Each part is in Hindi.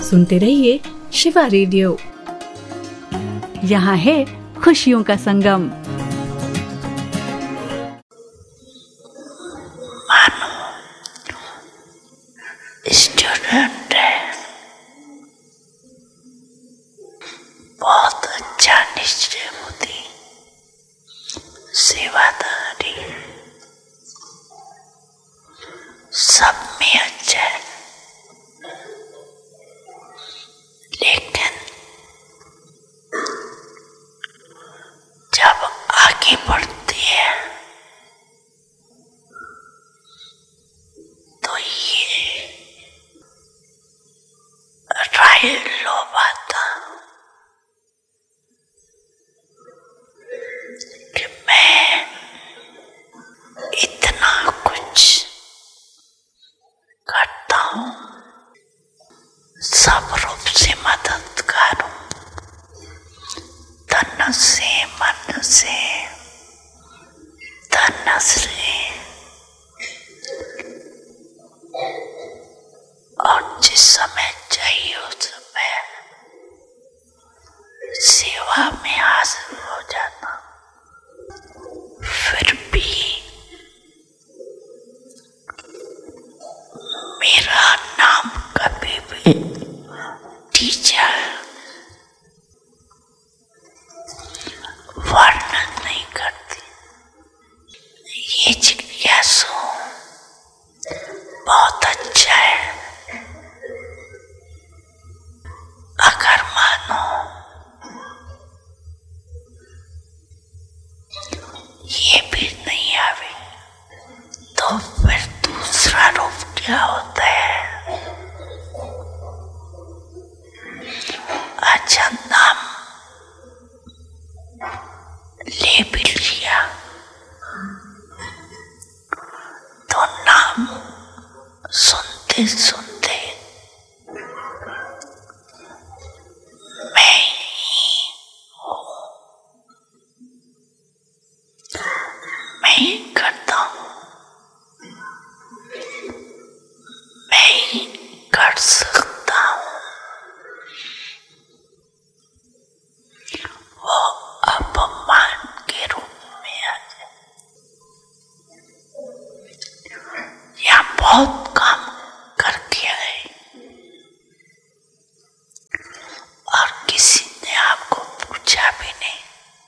सुनते रहिए शिवा रेडियो। यहाँ है खुशियों का संगम। स्टूडेंट है, बहुत अच्छा निश्चय बुद्धि, सेवादारी, सब में अच्छा है, लेकिन जब आगे बढ़ती है तो ये राय लोभ आता कि मैं इतना कुछ करता हूँ, सब रूप से मददगार हूँ, तन से, मन से, धन से, और जिस समय चाहिए उस समय सेवा में हाजिर हो जाता। फिर भी मेरा नाम कभी भी टीचर वर्णन नहीं करती। ये जिज्ञासु बहुत अच्छा है। अगर मानो ये भी नहीं आवे तो फिर दूसरा रूप क्या होता है? अच्छा, नाम ले भी लिया तो नाम सुनते सुनते मैं ही हूँ, मैं ही करता हूँ, मैं ही कर सकता हूँ। वो अपमान के रूप में आ जाए। यहाँ बहुत काम करके आए और किसी ने आपको पूछा भी नहीं,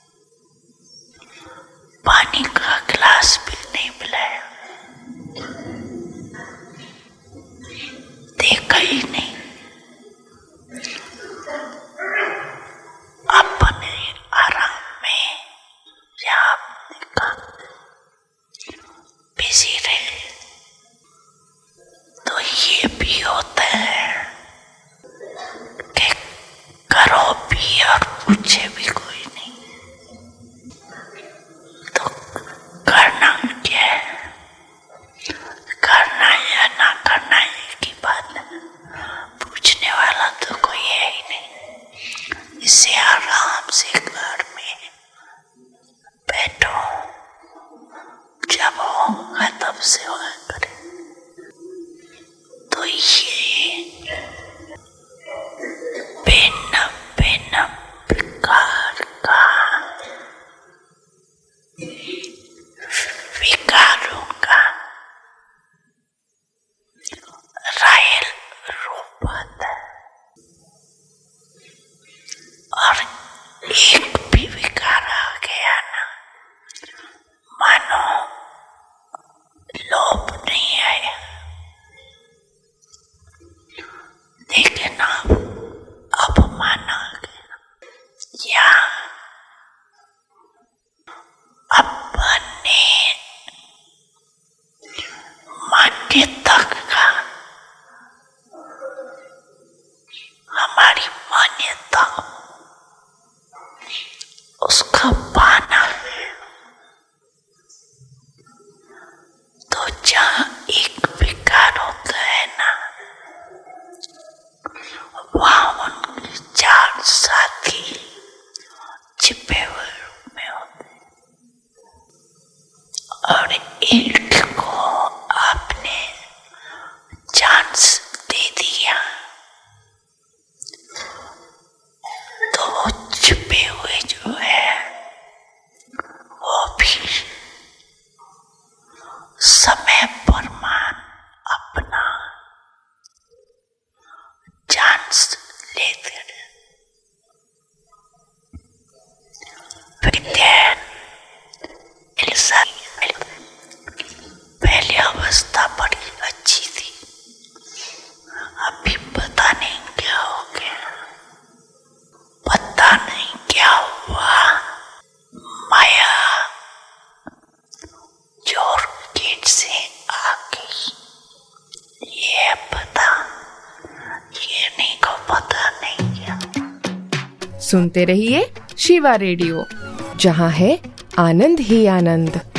पानी का गिलास भी नहीं पिलाया, देखा ही नहीं, अपने आराम में या अपने काम बिजी रहे। तो ये भी होता है कि करो भी और पूछे भी कोई नहीं, तो करना क्या है? करना या ना करना एक ही बात है, पूछने वाला तो कोई है ही नहीं। इससे आराम से घर में बैठो, जब होगा तब सेवा करे। तो ये सुनते रहिए शिवा रेडियो, जहाँ है आनंद ही आनंद।